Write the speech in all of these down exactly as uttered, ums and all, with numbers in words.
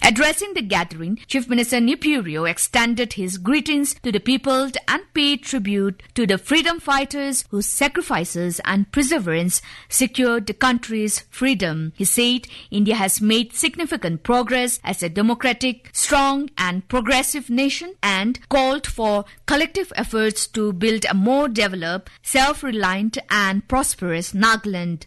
Addressing the gathering, Chief Minister Nipurio extended his greetings to the people and paid tribute to the freedom fighters whose sacrifices and perseverance secured the country's freedom. He said India has made significant progress as a democratic, strong and progressive nation and called for collective efforts to build a more developed, self-reliant and prosperous Nagaland.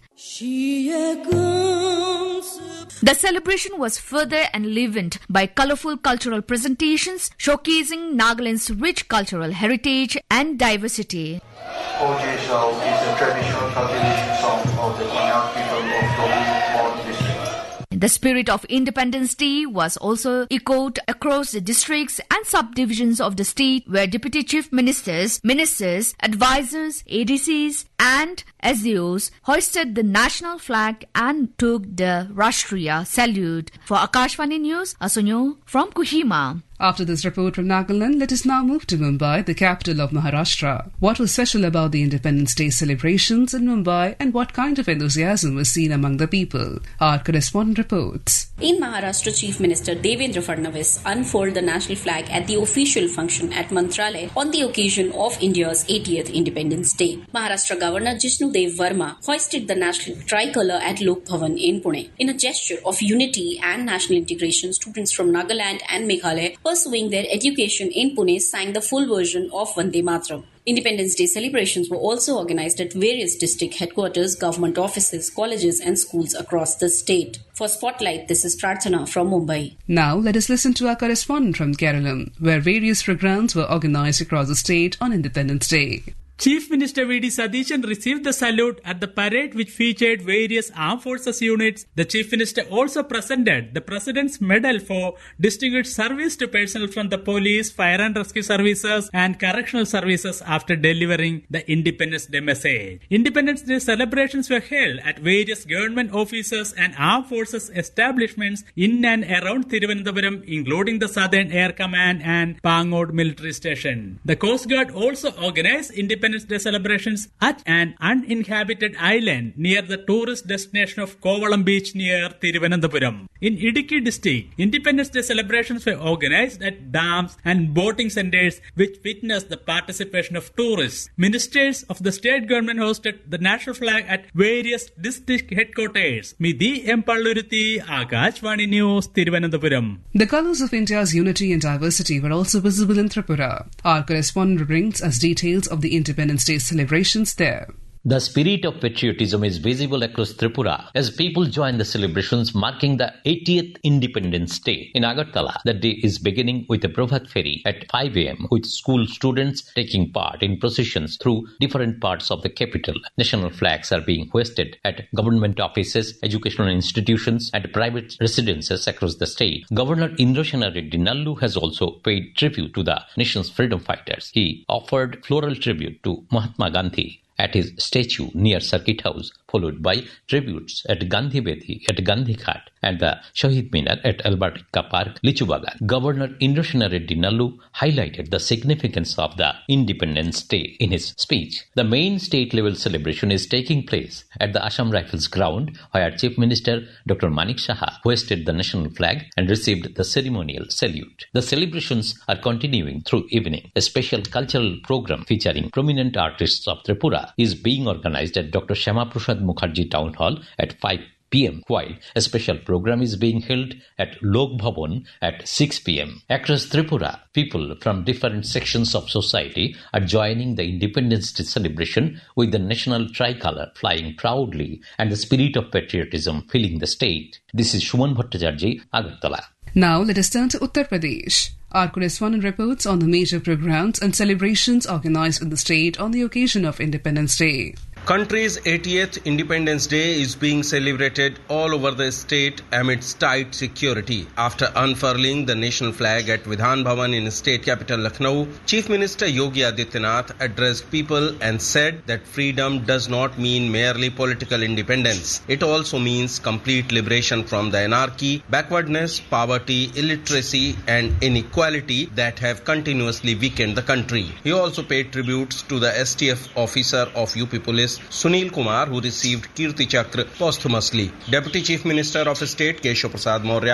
The celebration was further enlivened by colorful cultural presentations showcasing Nagaland's rich cultural heritage and diversity. Ojeshao is a traditional cultivation song of the Konyak people of Lobis district. The spirit of Independence Day was also echoed across the districts and subdivisions of the state, where Deputy Chief Ministers, Ministers, Advisors, A D Cs and S D Os hoisted the national flag and took the Rashtriya salute. For Akashvani News, Asunyo from Kohima. After this report from Nagaland, let us now move to Mumbai, the capital of Maharashtra. What was special about the Independence Day celebrations in Mumbai and what kind of enthusiasm was seen among the people? Our correspondent reports. In Maharashtra, Chief Minister Devendra Fadnavis unfurled the national flag at the official function at Mantralaya on the occasion of India's eightieth Independence Day. Maharashtra Governor Jishnu Dev Verma hoisted the national tricolour at Lok Bhavan in Pune. In a gesture of unity and national integration, students from Nagaland and Meghalaya pursuing their education in Pune sang the full version of Vande Mataram. Independence Day celebrations were also organized at various district headquarters, government offices, colleges and schools across the state. For Spotlight, this is Prarthana from Mumbai. Now let us listen to our correspondent from Kerala, where various programs were organized across the state on Independence Day. Chief Minister V D Satheesan received the salute at the parade, which featured various armed forces units. The Chief Minister also presented the President's Medal for Distinguished Service to personnel from the police, fire and rescue services and correctional services after delivering the Independence Day message. Independence Day celebrations were held at various government offices and armed forces establishments in and around Thiruvananthapuram, including the Southern Air Command and Pangod Military Station. The Coast Guard also organized Independence Day celebrations at an uninhabited island near the tourist destination of Kovalam Beach near Thiruvananthapuram. In Idukki district, Independence Day celebrations were organized at dams and boating centers, which witnessed the participation of tourists. Ministers of the state government hosted the national flag at various district headquarters. Midhi Empalluruthi, Akashvani News, Thiruvananthapuram. The colours of India's unity and diversity were also visible in Tripura. Our correspondent brings us details of the Independence Day celebrations there. The spirit of patriotism is visible across Tripura as people join the celebrations marking the eightieth Independence Day. In Agartala, the day is beginning with a Prabhat Ferry at five a.m. with school students taking part in processions through different parts of the capital. National flags are being hoisted at government offices, educational institutions and private residences across the state. Governor Indrasena Reddy Nallu has also paid tribute to the nation's freedom fighters. He offered floral tribute to Mahatma Gandhi at his statue near Circuit House, followed by tributes at Gandhi Bedi at Gandhi Ghat and the Shahid Minar at Albert Ikka Park, Lichubagan. Governor Indrasena Reddy Nallu highlighted the significance of the Independence Day in his speech. The main state-level celebration is taking place at the Assam Rifles ground, where Chief Minister Doctor Manik Saha hoisted the national flag and received the ceremonial salute. The celebrations are continuing through evening. A special cultural program featuring prominent artists of Tripura is being organized at Doctor Shyama Prasad Mukherjee Town Hall at five p.m. while a special program is being held at Lok Bhavan at six p.m. Across Tripura, people from different sections of society are joining the Independence Day celebration with the national tricolour flying proudly and the spirit of patriotism filling the state. This is Shuman Bhattacharjee, Agartala. Now let us turn to Uttar Pradesh. Our correspondent reports on the major programs and celebrations organized in the state on the occasion of Independence Day. Country's eightieth Independence Day is being celebrated all over the state amidst tight security. After unfurling the national flag at Vidhan Bhavan in state capital Lucknow, Chief Minister Yogi Adityanath addressed people and said that freedom does not mean merely political independence. It also means complete liberation from the anarchy, backwardness, poverty, illiteracy and inequality that have continuously weakened the country. He also paid tributes to the S T F officer of U P Police Sunil Kumar, who received Kirti Chakra posthumously. Deputy Chief Minister of State Keshav Prasad Maurya